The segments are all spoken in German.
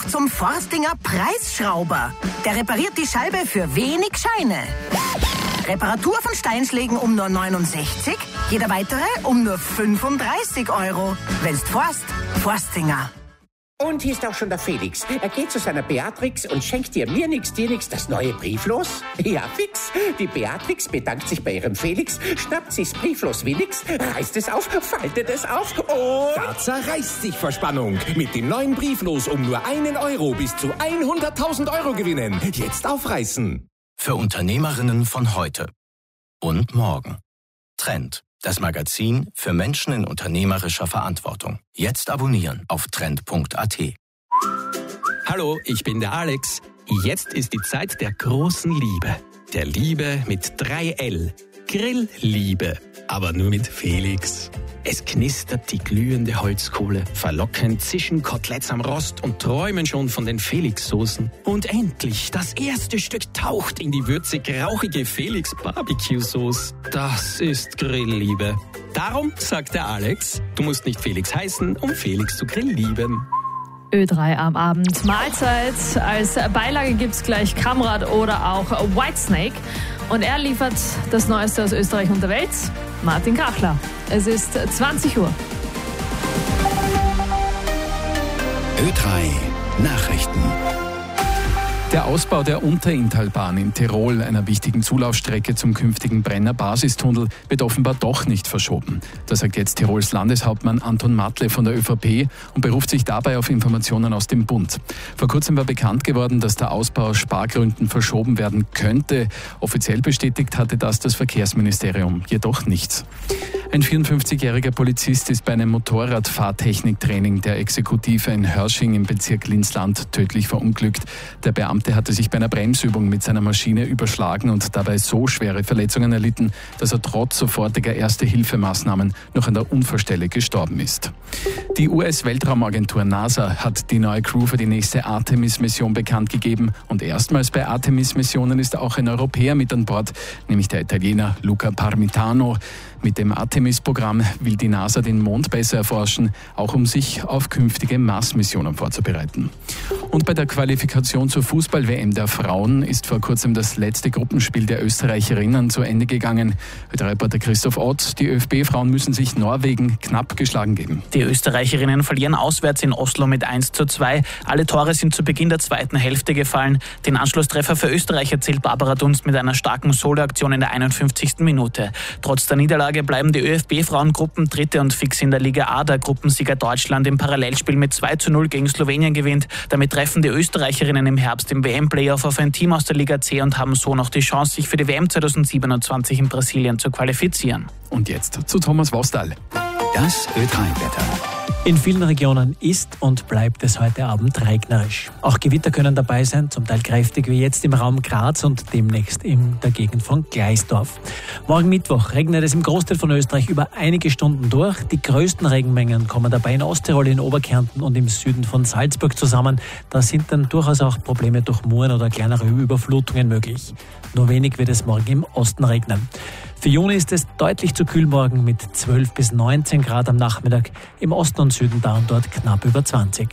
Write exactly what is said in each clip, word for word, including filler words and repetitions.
zum Forstinger Preisschrauber. Der repariert die Scheibe für wenig Scheine. Reparatur von Steinschlägen um nur neunundsechzig, jeder weitere um nur fünfunddreißig Euro. Wenn's Forst, Forstinger. Und hier ist auch schon der Felix. Er geht zu seiner Beatrix und schenkt ihr mir nix, dir nix das neue Brieflos. Ja, fix. Die Beatrix bedankt sich bei ihrem Felix, schnappt sich's Brieflos wie nix, reißt es auf, faltet es auf und... Da zerreißt sich vor Spannung. Mit dem neuen Brieflos um nur einen Euro bis zu hunderttausend Euro gewinnen. Jetzt aufreißen. Für Unternehmerinnen von heute und morgen. Trend. Das Magazin für Menschen in unternehmerischer Verantwortung. Jetzt abonnieren auf trend punkt a t. Hallo, ich bin der Alex. Jetzt ist die Zeit der großen Liebe. Der Liebe mit drei L. Grillliebe. Aber nur mit Felix. Es knistert die glühende Holzkohle. Verlockend zischen Koteletts am Rost und träumen schon von den Felix-Soßen. Und endlich, das erste Stück taucht in die würzig-rauchige Felix-Barbecue-Sauce. Das ist Grillliebe. Darum sagt der Alex, du musst nicht Felix heißen, um Felix zu grilllieben. Ö drei am Abend. Mahlzeit. Als Beilage gibt's gleich Kamrad oder auch Whitesnake. Und er liefert das Neueste aus Österreich und der Welt. Martin Kachler. Es ist zwanzig Uhr. Ö drei Nachrichten. Der Ausbau der Unterinntalbahn in Tirol, einer wichtigen Zulaufstrecke zum künftigen Brenner Basistunnel, wird offenbar doch nicht verschoben. Das sagt jetzt Tirols Landeshauptmann Anton Matle von der ÖVP und beruft sich dabei auf Informationen aus dem Bund. Vor kurzem war bekannt geworden, dass der Ausbau aus Spargründen verschoben werden könnte. Offiziell bestätigt hatte das das Verkehrsministerium jedoch nicht. Ein vierundfünfzigjähriger Polizist ist bei einem Motorradfahrtechniktraining der Exekutive in Hörsching im Bezirk Linzland tödlich verunglückt. Der Beamte hatte sich bei einer Bremsübung mit seiner Maschine überschlagen und dabei so schwere Verletzungen erlitten, dass er trotz sofortiger Erste-Hilfemaßnahmen noch an der Unfallstelle gestorben ist. Die U S-Weltraumagentur NASA hat die neue Crew für die nächste Artemis-Mission bekannt gegeben. Und erstmals bei Artemis-Missionen ist auch ein Europäer mit an Bord, nämlich der Italiener Luca Parmitano. Mit dem Artemis-Programm will die NASA den Mond besser erforschen, auch um sich auf künftige Mars-Missionen vorzubereiten. Und bei der Qualifikation zur Fußball-W M der Frauen ist vor kurzem das letzte Gruppenspiel der Österreicherinnen zu Ende gegangen. Der Reporter Christoph Ott, die ÖFB-Frauen müssen sich Norwegen knapp geschlagen geben. Die Österreicherinnen verlieren auswärts in Oslo mit eins zu zwei. Alle Tore sind zu Beginn der zweiten Hälfte gefallen. Den Anschlusstreffer für Österreich erzielt Barbara Dunst mit einer starken Soloaktion in der einundfünfzigsten Minute. Trotz der Niederlage bleiben die ÖFB-Frauen Gruppendritte und fix in der Liga A. Der Gruppensieger Deutschland im Parallelspiel mit zwei zu null gegen Slowenien gewinnt. Damit treffen die Österreicherinnen im Herbst im W M-Playoff auf ein Team aus der Liga C und haben so noch die Chance, sich für die W M zweitausendsiebenundzwanzig in Brasilien zu qualifizieren. Und jetzt zu Thomas Wostal. Das Ö drei Wetter. In vielen Regionen ist und bleibt es heute Abend regnerisch. Auch Gewitter können dabei sein, zum Teil kräftig wie jetzt im Raum Graz und demnächst in der Gegend von Gleisdorf. Morgen Mittwoch regnet es im Großteil von Österreich über einige Stunden durch. Die größten Regenmengen kommen dabei in Osttirol, in Oberkärnten und im Süden von Salzburg zusammen. Da sind dann durchaus auch Probleme durch Muren oder kleinere Überflutungen möglich. Nur wenig wird es morgen im Osten regnen. Für Juni ist es deutlich zu kühl morgen mit zwölf bis neunzehn Grad am Nachmittag. Im Osten und Süden da und dort knapp über zwanzig.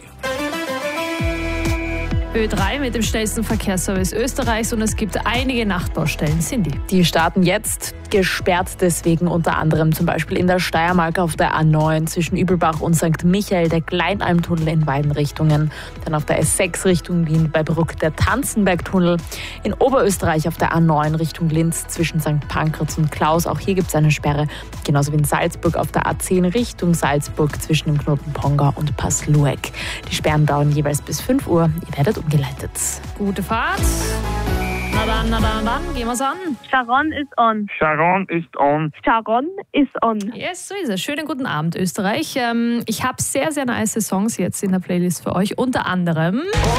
Ö drei mit dem schnellsten Verkehrsservice Österreichs und es gibt einige Nachtbaustellen. Cindy. Die starten jetzt, gesperrt deswegen unter anderem zum Beispiel in der Steiermark auf der A neun zwischen Übelbach und Sankt Michael, der Kleinalmtunnel in beiden Richtungen. Dann auf der S sechs Richtung Wien bei Bruck der Tanzenbergtunnel. In Oberösterreich auf der A neun Richtung Linz zwischen Sankt Pankraz und Klaus. Auch hier gibt es eine Sperre. Genauso wie in Salzburg auf der A zehn Richtung Salzburg zwischen dem Knoten Ponga und Passlueck. Die Sperren dauern jeweils bis fünf Uhr. Ihr werdet umgeleitet. Gute Fahrt. Na dann, na dann, na dann, gehen wir's an. Sharon ist on. Sharon ist on. Sharon ist on. Yes, so ist es. Schönen guten Abend, Österreich. Ähm, ich habe sehr, sehr nice Songs jetzt in der Playlist für euch. Unter anderem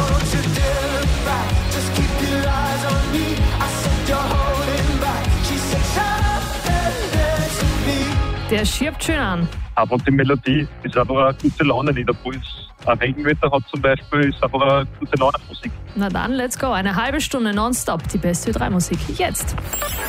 der schiebt schön an. Aber die Melodie ist einfach eine gute Laune-Lieder. Ein Regenwetter hat zum Beispiel, ist einfach eine gute Laune-Musik. Na dann, let's go. Eine halbe Stunde nonstop. Die beste Ö drei Musik. Jetzt.